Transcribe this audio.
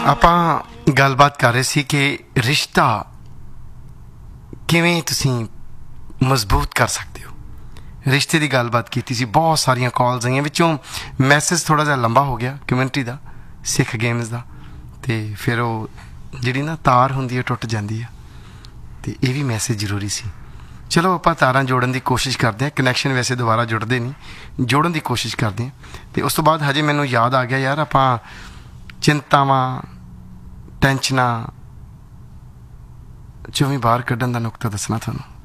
ਆਪਾਂ ਗੱਲਬਾਤ ਕਰ ਰਹੇ ਸੀ ਕਿ ਰਿਸ਼ਤਾ ਕਿਵੇਂ ਤੁਸੀਂ ਮਜ਼ਬੂਤ ਕਰ ਸਕਦੇ ਹੋ। ਰਿਸ਼ਤੇ ਦੀ ਗੱਲਬਾਤ ਕੀਤੀ ਸੀ, ਬਹੁਤ ਸਾਰੀਆਂ ਕਾਲਸ ਆਈਆਂ, ਵਿੱਚੋਂ ਮੈਸੇਜ ਥੋੜ੍ਹਾ ਜਿਹਾ ਲੰਬਾ ਹੋ ਗਿਆ ਕਮਿਊਨਿਟੀ ਦਾ, ਸਿੱਖ ਗੇਮਸ ਦਾ, ਅਤੇ ਫਿਰ ਉਹ ਜਿਹੜੀ ਨਾ ਤਾਰ ਹੁੰਦੀ ਹੈ ਟੁੱਟ ਜਾਂਦੀ ਆ, ਅਤੇ ਇਹ ਵੀ ਮੈਸੇਜ ਜ਼ਰੂਰੀ ਸੀ। ਚਲੋ ਆਪਾਂ ਤਾਰਾਂ ਜੋੜਨ ਦੀ ਕੋਸ਼ਿਸ਼ ਕਰਦੇ ਹਾਂ, ਕਨੈਕਸ਼ਨ ਵੈਸੇ ਦੁਬਾਰਾ ਜੁੜਦੇ ਨਹੀਂ, ਜੋੜਨ ਦੀ ਕੋਸ਼ਿਸ਼ ਕਰਦੇ ਹਾਂ। ਅਤੇ ਉਸ ਤੋਂ ਬਾਅਦ ਹਜੇ ਮੈਨੂੰ ਯਾਦ ਆ ਗਿਆ ਯਾਰ, ਆਪਾਂ ਚਿੰਤਾਵਾਂ ਟੈਨਸ਼ਨਾਂ ਚੋਂ ਵੀ ਬਾਹਰ ਕੱਢਣ ਦਾ ਨੁਕਤਾ ਦੱਸਣਾ ਤੁਹਾਨੂੰ।